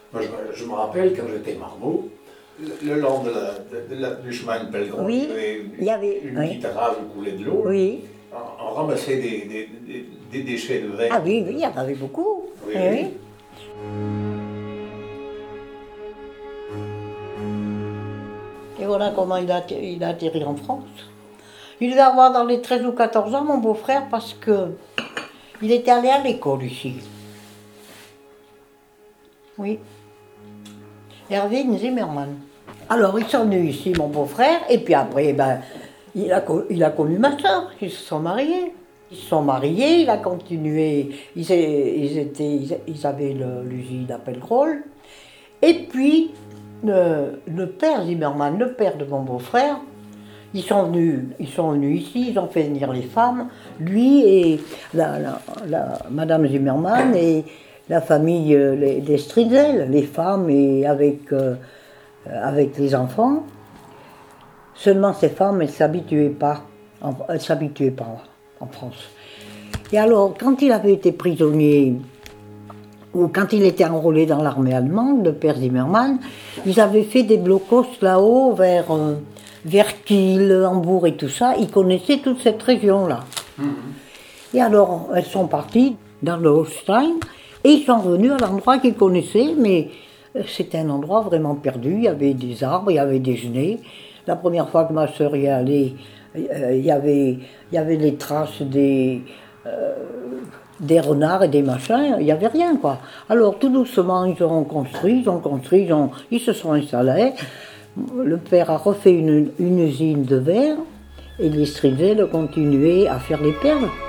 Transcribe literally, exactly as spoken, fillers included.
Moi, je, me- je me rappelle quand j'étais marmot, le, le long de la, de- de la- du chemin de Pellegrin, Oui, il y avait il y avait, une oui. petite rave où coulait de l'eau. Oui. On, on ramassait des, des- des- des déchets de verre. Ah oui, oui, il y en avait beaucoup. Oui, Eh oui. Et voilà comment il a, atterri- il a atterri en France. Il devait avoir dans les treize ou quatorze ans, mon beau-frère, parce que il était allé à l'école ici. Oui. Hervé Zimmermann. Alors, ils sont venus ici, mon beau-frère, et puis après, ben, il a, co- il a connu ma soeur, ils se sont mariés. Ils se sont mariés, il a continué, ils, é- ils, étaient, ils, ils avaient le- l'usine à Pellegrin. Et puis, le, le père Zimmermann, le père de mon beau-frère, ils sont venus, ils sont venus ici, ils ont fait venir les femmes, lui et la, la, la- Madame Zimmermann et la famille euh, les, des Stritzel, les femmes et avec, euh, avec les enfants. Seulement ces femmes, elles ne s'habituaient pas, en- elles s'habituaient pas en France. Et alors, quand il avait été prisonnier, ou quand il était enrôlé dans l'armée allemande, le père Zimmermann, ils avaient fait des blocos là-haut, vers, euh, vers Kiel, Hambourg et tout ça. Ils connaissaient toute cette région-là. Et alors, elles sont parties dans le Holstein, et ils sont revenus à l'endroit qu'ils connaissaient, mais euh, c'était un endroit vraiment perdu. Il y avait des arbres, il y avait des genêts. La première fois que ma sœur y est allée, euh, il y avait, il y avait les traces des... euh, des renards et des machins, il n'y avait rien, quoi. Alors, tout doucement, ils ont construit, ils ont construit, ils, ont, ils se sont installés. Le père a refait une, une usine de verre, et les Stritzel ont continué à faire les perles.